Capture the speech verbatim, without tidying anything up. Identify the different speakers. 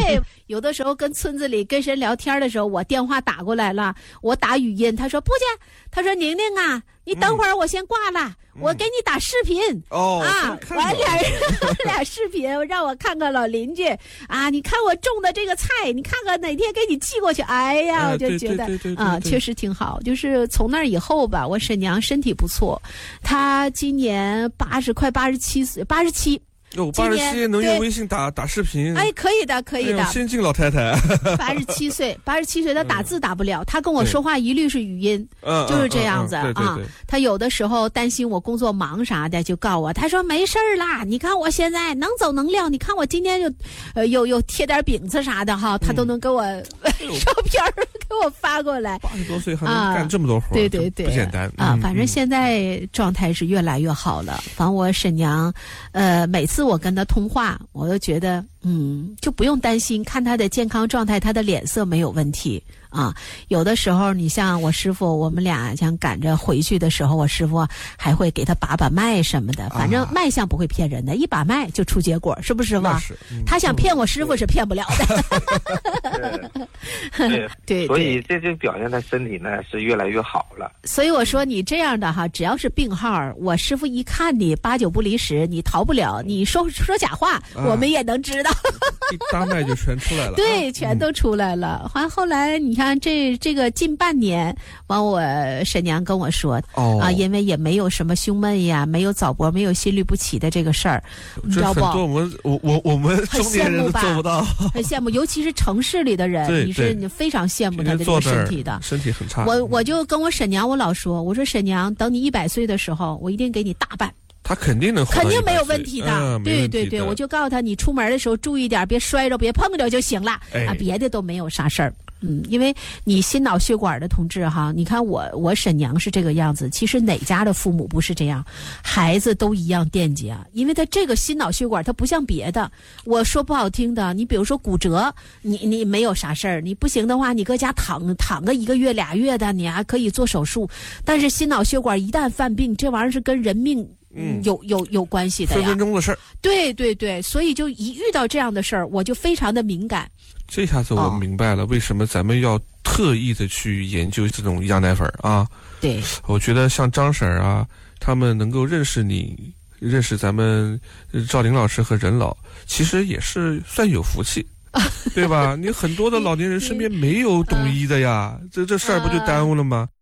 Speaker 1: 对，有的时候跟村子里跟人聊天的时候，我电话打过来了，我打语音，他说不去，他说宁宁啊，你等会儿我先挂了，嗯、我给你打视频、嗯、
Speaker 2: 哦
Speaker 1: 啊，完俩人俩视频，让我看看老邻居啊，你看我种的这个菜，你看看哪天给你寄过去。哎呀，我就觉得啊，确实挺好。就是从那以后吧，我婶娘身体不错，她今年八十快八十七岁，八十七。
Speaker 2: 有八十七能用微信打打视频，
Speaker 1: 哎，可以的，可以的。
Speaker 2: 哎、先进老太太，
Speaker 1: 八十七岁，八十七岁，她打字打不了，她、嗯、跟我说话一律是语音，嗯、就是这样子、
Speaker 2: 嗯嗯嗯、对对对
Speaker 1: 啊。她有的时候担心我工作忙啥的，就告我，她说没事儿啦，你看我现在能走能撂，你看我今天就，呃，又又贴点饼子啥的哈，她都能给我、嗯、照片给我发过来。
Speaker 2: 八十多岁还能干这么多活、啊，
Speaker 1: 对对对，
Speaker 2: 不简单
Speaker 1: 啊。
Speaker 2: 嗯、
Speaker 1: 反正现在状态是越来越好了。反正我婶娘，呃，每次我跟她通话。我都觉得，嗯，就不用担心，看他的健康状态，他的脸色没有问题啊。有的时候，你像我师傅，我们俩想赶着回去的时候，我师傅还会给他把把脉什么的。反正脉象不会骗人的，一把脉就出结果，是不是吧？
Speaker 2: 是嗯、
Speaker 1: 他想骗我师傅是骗不了
Speaker 3: 的。对
Speaker 1: 对，
Speaker 3: 所以这就表现他身体呢是越来越好了。
Speaker 1: 所以我说你这样的哈，只要是病号，我师傅一看你八九不离十，你逃不了，你说说假话。啊、我们也能知道，
Speaker 2: 一搭脉就全出来了，
Speaker 1: 对，全都出来了。完、嗯、后来你看这这个近半年，完我婶娘跟我说，
Speaker 2: 哦
Speaker 1: 啊，因为也没有什么胸闷呀，没有早搏，没有心律不齐的这个事儿，你知道不？
Speaker 2: 很多我们我我我们中年人都做不到，
Speaker 1: 很羡慕，尤其是城市里的人，你是你非常羡慕他的这个身体的，
Speaker 2: 身体很差。
Speaker 1: 我我就跟我婶娘，我老说，我说婶娘，等你一百岁的时候，我一定给你大办。
Speaker 2: 他肯定能活到
Speaker 1: 肯定没有问题的，
Speaker 2: 嗯、
Speaker 1: 对对对，我就告诉他，你出门的时候注意点，别摔着，别碰着就行了、哎、啊，别的都没有啥事儿。嗯，因为你心脑血管的同志哈，你看我我婶娘是这个样子，其实哪家的父母不是这样，孩子都一样惦记啊，因为他这个心脑血管他不像别的，我说不好听的，你比如说骨折，你你没有啥事儿，你不行的话，你搁家躺躺个一个月俩月的，你还可以做手术，但是心脑血管一旦犯病，这玩意儿是跟人命。嗯，有有有关系的呀，
Speaker 2: 分分钟的事儿。
Speaker 1: 对对对，所以就一遇到这样的事儿，我就非常的敏感。
Speaker 2: 这下子我明白了，哦、为什么咱们要特意的去研究这种羊奶粉啊？
Speaker 1: 对，
Speaker 2: 我觉得像张婶啊，他们能够认识你，认识咱们赵玲老师和任老，其实也是算有福气。对吧？你很多的老年人身边没有懂医的呀，这这事儿不就耽误了吗？